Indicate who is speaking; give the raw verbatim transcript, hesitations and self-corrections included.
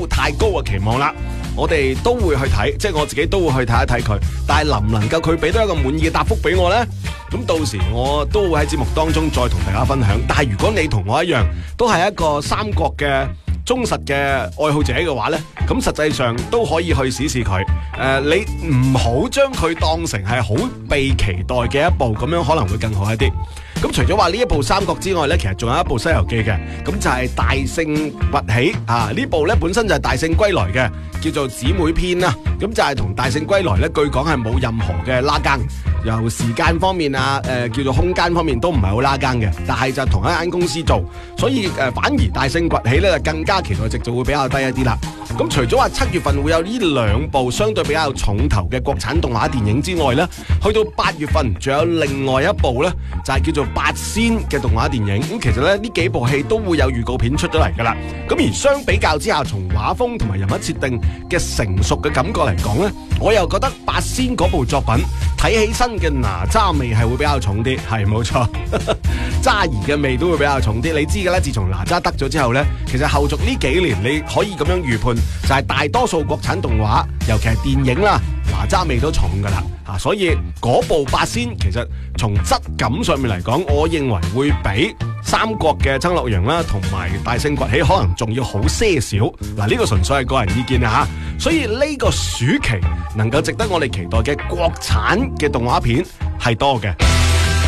Speaker 1: 好太高嘅期望啦。我哋都會去睇，即係我自己都會去睇一睇佢，但係能唔能夠佢俾到一個滿意嘅答覆俾我呢？咁到時我都會喺節目當中再同大家分享。但係如果你同我一樣，都係一個三國嘅忠實嘅愛好者嘅話呢，咁實際上都可以去試試佢。誒、呃，你唔好將佢當成係好被期待嘅一部，咁樣可能會更好一啲。咁除咗話呢一部《三國》之外呢，其實仲有一部《西遊記》嘅，咁就係《大聖崛起》啊！呢部呢本身就係《大聖歸來》嘅，叫做姊妹篇啦。咁就係同《大聖歸來》呢，據講係冇任何嘅拉更，由時間方面啊，誒、呃、叫做空間方面都唔係好拉更嘅。但係就同一間公司做，所以誒、呃、反而《大聖崛起》呢就更加期待值就會比較低一啲啦。咁除咗話七月份會有呢兩部相對比較重頭嘅國產動畫電影之外呢，去到八月份仲有另外一部呢，就係叫做八仙嘅動畫電影。咁其實咧呢幾部戲都會有預告片出咗嚟噶啦。咁而相比較之下，從畫風同埋人物設定嘅成熟嘅感覺嚟講呢，我又覺得八仙嗰部作品睇起身嘅哪吒味係會比較重啲。係冇錯，渣兒嘅味都會比較重啲。你知嘅啦，自從哪吒得咗之後呢，其實後續呢幾年你可以咁樣預判，就係大多數國產動畫，尤其係電影啦，哪吒味都重噶啦。啊，所以嗰部八仙其實從質感上面嚟講，我認為會比三國嘅曾洛陽啦，同埋大聖崛起可能仲要好些少。嗱，呢個純粹係個人意見啊吓。所以呢個暑期能夠值得我哋期待嘅國產嘅動畫片係多嘅。